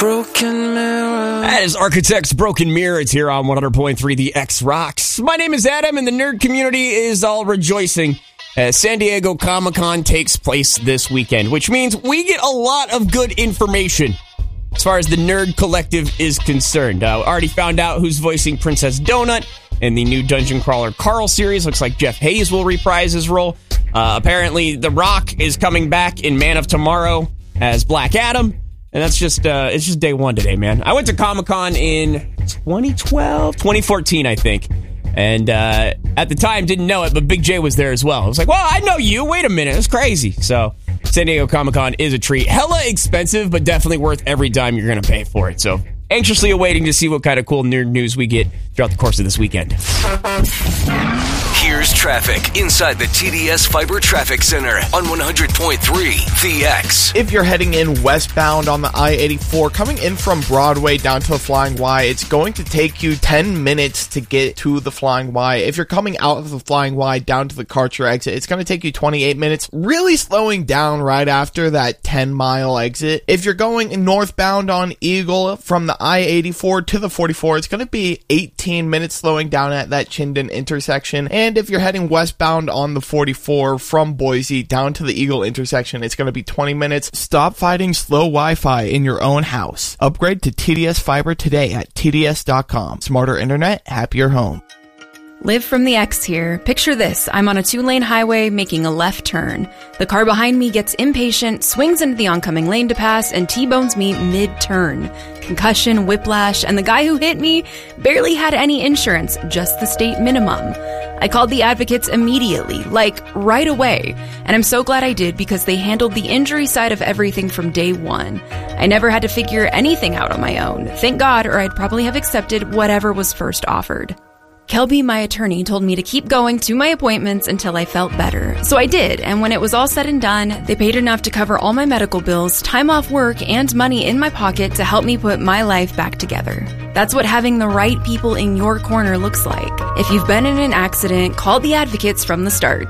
Broken Mirror. That is Architects Broken Mirror. It's here on 100.3 The X Rocks. My name is Adam, and the nerd community is all rejoicing as San Diego Comic-Con takes place this weekend, which means we get a lot of good information as far as the nerd collective is concerned. Already found out who's voicing Princess Donut in the new Dungeon Crawler Carl series. Looks like Jeff Hayes will reprise his role. Apparently, The Rock is coming back in Man of Tomorrow as Black Adam. And that's just, it's just day one today, man. I went to Comic-Con in 2014, I think. And at the time, didn't know it, but Big J was there as well. I was like, well, I know you. Wait a minute. It's crazy. So San Diego Comic-Con is a treat. Hella expensive, but definitely worth every dime you're going to pay for it. So anxiously awaiting to see what kind of cool nerd news we get throughout the course of this weekend. Here's traffic inside the TDS Fiber Traffic Center on 100.3 The X. If you're heading in westbound on the I-84, coming in from Broadway down to the Flying Y, it's going to take you 10 minutes to get to the Flying Y. If you're coming out of the Flying Y down to the Karcher exit, it's going to take you 28 minutes, really slowing down right after that 10-mile exit. If you're going northbound on Eagle from the I-84 to the 44, it's going to be 18 minutes slowing down at that Chinden intersection. And if you're heading westbound on the 44 from Boise down to the Eagle intersection, it's going to be 20 minutes. Stop fighting slow Wi-Fi in your own house. Upgrade to TDS Fiber today at TDS.com. Smarter internet, happier home. Live from the X here. Picture this. I'm on a 2-lane highway making a left turn. The car behind me gets impatient, swings into the oncoming lane to pass, and T-bones me mid-turn. Concussion, whiplash, and the guy who hit me barely had any insurance, just the state minimum. I called the advocates immediately, like right away, and I'm so glad I did because they handled the injury side of everything from day one. I never had to figure anything out on my own. Thank God, or I'd probably have accepted whatever was first offered. Kelby, my attorney, told me to keep going to my appointments until I felt better. So I did, and when it was all said and done, they paid enough to cover all my medical bills, time off work, and money in my pocket to help me put my life back together. That's what having the right people in your corner looks like. If you've been in an accident, call the advocates from the start,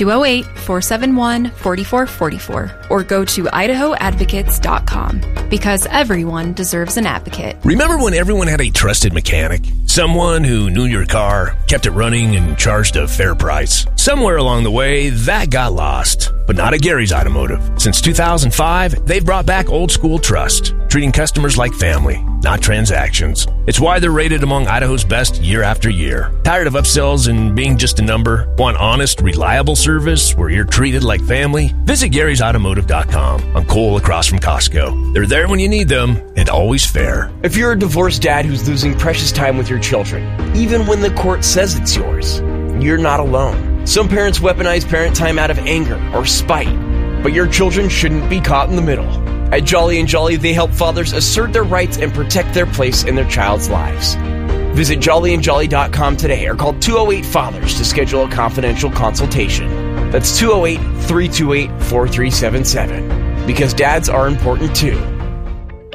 208-471-4444, or go to idahoadvocates.com, because everyone deserves an advocate. Remember when everyone had a trusted mechanic? Someone who knew your car, kept it running, and charged a fair price. Somewhere along the way, that got lost. But not at Gary's Automotive. Since 2005, they've brought back old school trust, treating customers like family, not transactions. It's why they're rated among Idaho's best year after year. Tired of upsells and being just a number? Want honest, reliable service where you're treated like family? Visit Gary'sAutomotive.com on Cole across from Costco. They're there when you need them and always fair. If you're a divorced dad who's losing precious time with your children, even when the court says it's yours, you're not alone. Some parents weaponize parent time out of anger or spite, but your children shouldn't be caught in the middle. At Jolly & Jolly, they help fathers assert their rights and protect their place in their child's lives. Visit jollyandjolly.com today or call 208-FATHERS to schedule a confidential consultation. That's 208-328-4377. Because dads are important too.